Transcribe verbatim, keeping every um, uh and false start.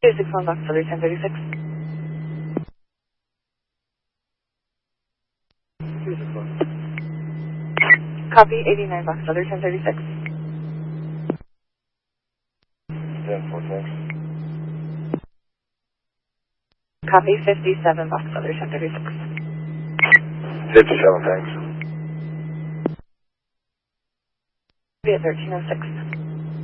two six one Box Other ten thirty-six. two six one. Copy eighty-nine Box Other ten thirty-six. ten four six. Copy fifty-seven Box Other ten thirty-six. fifty-seven, thanks. Be at thirteen oh six.